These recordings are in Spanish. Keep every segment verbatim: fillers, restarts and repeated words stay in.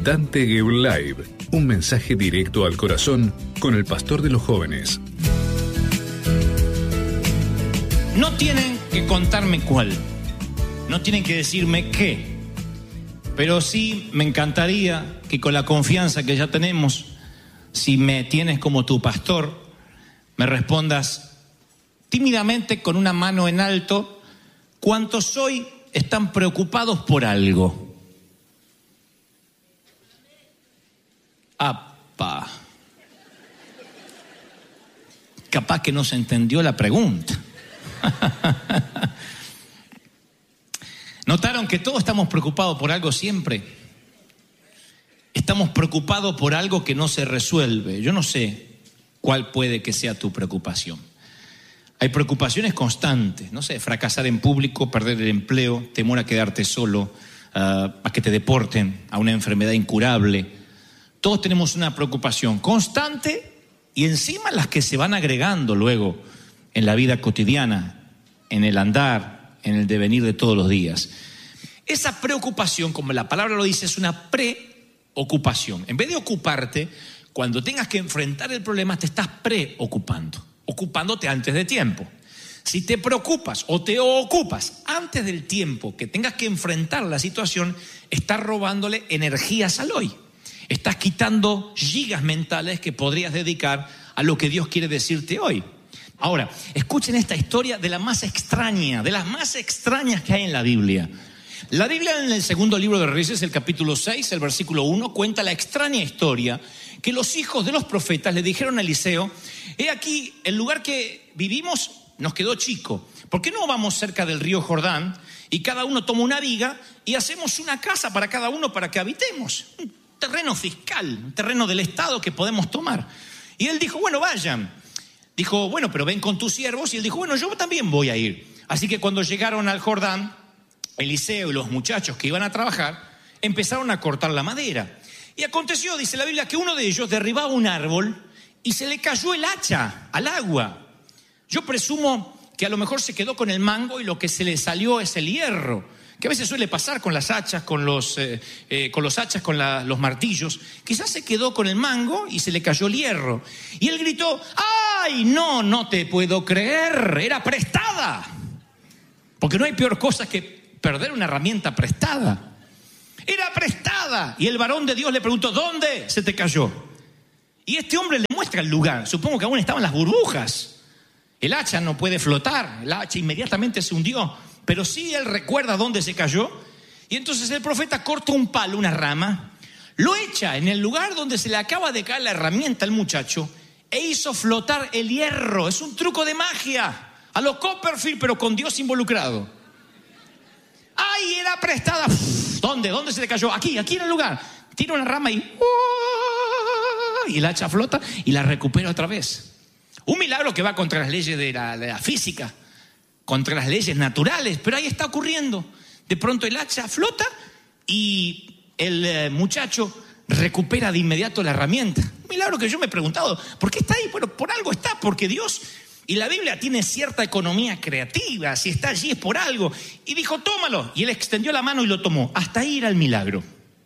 Dante Gebel Live, un mensaje directo al corazón con el pastor de los jóvenes. No tienen que contarme cuál, no tienen que decirme qué, pero sí me encantaría que con la confianza que ya tenemos, si me tienes como tu pastor, me respondas tímidamente con una mano en alto, ¿cuántos hoy están preocupados por algo? ¡Apa! Capaz que no se entendió la pregunta. ¿Notaron que todos estamos preocupados por algo siempre? Estamos preocupados por algo que no se resuelve. Yo no sé cuál puede que sea tu preocupación. Hay preocupaciones constantes, no sé, fracasar en público, perder el empleo, temor a quedarte solo, uh, a que te deporten, a una enfermedad incurable. Todos tenemos una preocupación constante y encima las que se van agregando luego en la vida cotidiana, en el andar, en el devenir de todos los días. Esa preocupación, como la palabra lo dice, es una preocupación. En vez de ocuparte, cuando tengas que enfrentar el problema, te estás preocupando, ocupándote antes de tiempo. Si te preocupas o te ocupas antes del tiempo que tengas que enfrentar la situación, estás robándole energías al hoy. Estás quitando gigas mentales que podrías dedicar a lo que Dios quiere decirte hoy. Ahora, escuchen esta historia de la más extraña, de las más extrañas que hay en la Biblia. La Biblia en el segundo libro de Reyes, el capítulo seis, el versículo uno, cuenta la extraña historia que los hijos de los profetas le dijeron a Eliseo: he aquí, el lugar que vivimos nos quedó chico. ¿Por qué no vamos cerca del río Jordán y cada uno toma una viga y hacemos una casa para cada uno para que habitemos? Un terreno fiscal, un terreno del Estado que podemos tomar. Y él dijo, bueno, vayan. Dijo, bueno, pero ven con tus siervos. Y él dijo, bueno, yo también voy a ir. Así que cuando llegaron al Jordán, Eliseo y los muchachos que iban a trabajar empezaron a cortar la madera. Y aconteció, dice la Biblia, que uno de ellos derribaba un árbol y se le cayó el hacha al agua. Yo presumo que a lo mejor se quedó con el mango y lo que se le salió es el hierro, que a veces suele pasar con las hachas, con los, eh, eh, con los hachas, con la, los martillos. Quizás se quedó con el mango y se le cayó el hierro. Y él gritó, ¡ay, no, no te puedo creer! Era prestada. Porque no hay peor cosa que perder una herramienta prestada. Era prestada. Y el varón de Dios le preguntó, ¿dónde se te cayó? Y este hombre le muestra el lugar. Supongo que aún estaban las burbujas. El hacha no puede flotar. El hacha inmediatamente se hundió. Pero sí él recuerda dónde se cayó. Y entonces el profeta corta un palo, una rama, lo echa en el lugar donde se le acaba de caer la herramienta al muchacho e hizo flotar el hierro. Es un truco de magia, a lo Copperfield, pero con Dios involucrado. ¡Ay, era prestada! ¿Dónde? ¿Dónde se le cayó? Aquí, aquí en el lugar. Tira una rama y... y el hacha flota y la recupera otra vez. Un milagro que va contra las leyes de la, de la física, contra las leyes naturales, pero ahí está ocurriendo. De pronto el hacha flota y el eh, muchacho recupera de inmediato la herramienta. Un milagro que yo me he preguntado, ¿por qué está ahí? Bueno, por algo está, porque Dios y la Biblia tiene cierta economía creativa. Si está allí es por algo. Y dijo, tómalo. Y él extendió la mano y lo tomó. Hasta ahí era el milagro.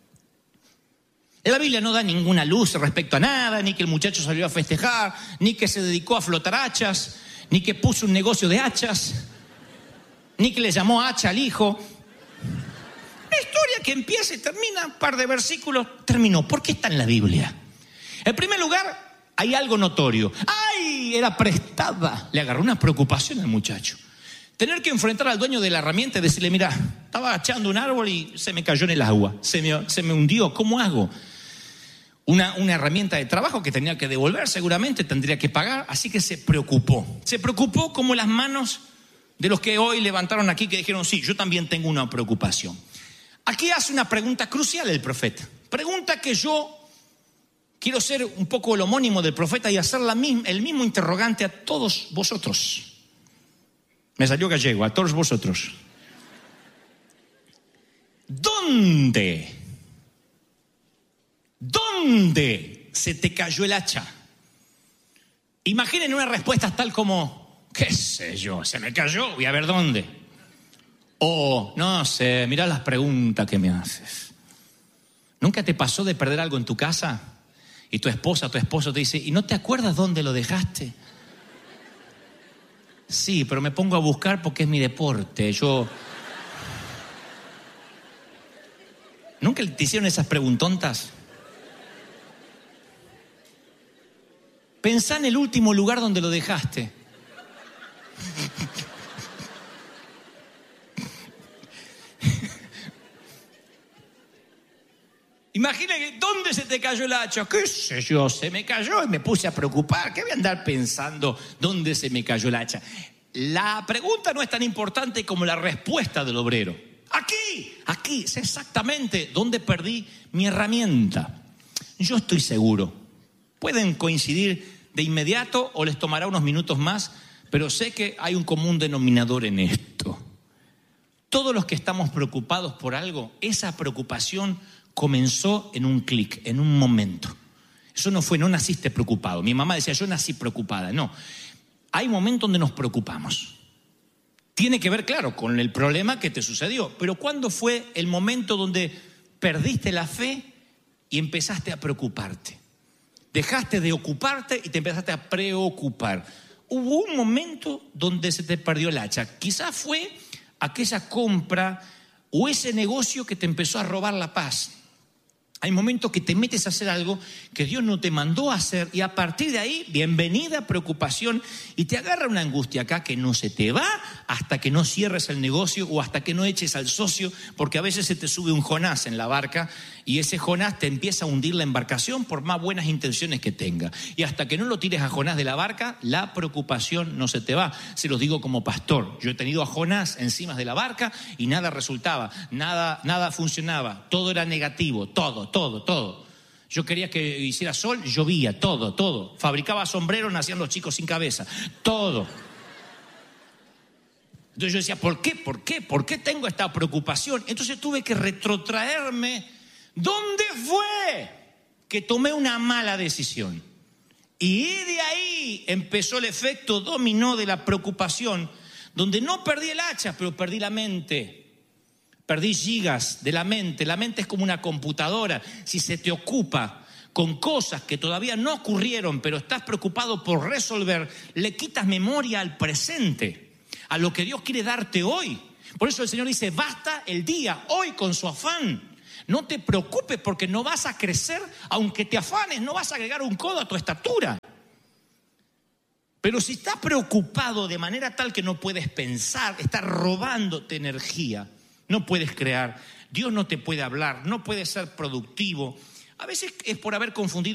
La Biblia no da ninguna luz respecto a nada, ni que el muchacho salió a festejar, ni que se dedicó a flotar hachas, ni que puso un negocio de hachas, ni que le llamó hacha al hijo. Una historia que empieza y termina, un par de versículos, terminó. ¿Por qué está en la Biblia? En primer lugar, hay algo notorio. ¡Ay! Era prestada. Le agarró una preocupación al muchacho. Tener que enfrentar al dueño de la herramienta y decirle, mira, estaba agachando un árbol y se me cayó en el agua, se me, se me hundió, ¿cómo hago? Una, una herramienta de trabajo que tenía que devolver, seguramente tendría que pagar, así que se preocupó. Se preocupó como las manos de los que hoy levantaron aquí que dijeron, sí, yo también tengo una preocupación. Aquí hace una pregunta crucial el profeta. Pregunta que yo quiero ser un poco el homónimo del profeta y hacer la misma, el mismo interrogante a todos vosotros. Me salió gallego, a todos vosotros. ¿Dónde? ¿Dónde se te cayó el hacha? Imaginen una respuesta tal como, qué sé yo, se me cayó, voy a ver dónde. O, no sé, mirá las preguntas que me haces. ¿Nunca te pasó de perder algo en tu casa? Y tu esposa, tu esposo te dice, ¿y no te acuerdas dónde lo dejaste? Sí, pero me pongo a buscar porque es mi deporte. Yo... ¿Nunca te hicieron esas preguntontas? Pensá en el último lugar donde lo dejaste. Imagina que ¿dónde se te cayó el hacha? ¿Qué sé yo? Se me cayó y me puse a preocupar. ¿Qué voy a andar pensando dónde se me cayó el hacha? La pregunta no es tan importante como la respuesta del obrero. Aquí, aquí, sé exactamente dónde perdí mi herramienta. Yo estoy seguro. Pueden coincidir de inmediato o les tomará unos minutos más, pero sé que hay un común denominador en esto. Todos los que estamos preocupados por algo, esa preocupación comenzó en un clic, en un momento. Eso no fue, no naciste preocupado. Mi mamá decía, yo nací preocupada. No, hay momentos donde nos preocupamos. Tiene que ver, claro, con el problema que te sucedió. Pero ¿cuándo fue el momento donde perdiste la fe y empezaste a preocuparte? Dejaste de ocuparte y te empezaste a preocupar. Hubo un momento donde se te perdió el hacha. Quizás fue aquella compra o ese negocio que te empezó a robar la paz. Hay momentos que te metes a hacer algo que Dios no te mandó a hacer y a partir de ahí, bienvenida preocupación y te agarra una angustia acá que no se te va hasta que no cierres el negocio o hasta que no eches al socio, porque a veces se te sube un Jonás en la barca y ese Jonás te empieza a hundir la embarcación por más buenas intenciones que tenga. Y hasta que no lo tires a Jonás de la barca, la preocupación no se te va. Se los digo como pastor. Yo he tenido a Jonás encima de la barca y nada resultaba, nada, nada funcionaba, todo era negativo, todo, todo, todo. Yo quería que hiciera sol, llovía, todo, todo. Fabricaba sombreros, nacían los chicos sin cabeza, todo. Entonces yo decía, ¿por qué? ¿Por qué? ¿Por qué tengo esta preocupación? Entonces tuve que retrotraerme. ¿Dónde fue que tomé una mala decisión? Y de ahí empezó el efecto dominó de la preocupación, donde no perdí el hacha, pero perdí la mente. Perdí gigas de la mente. La mente es como una computadora. Si se te ocupa con cosas que todavía no ocurrieron, pero estás preocupado por resolver, le quitas memoria al presente, a lo que Dios quiere darte hoy. Por eso el Señor dice, basta el día, hoy con su afán. No te preocupes porque no vas a crecer, aunque te afanes, no vas a agregar un codo a tu estatura. Pero si estás preocupado de manera tal que no puedes pensar, estás robándote energía, no puedes crear, Dios no te puede hablar, no puedes ser productivo. A veces es por haber confundido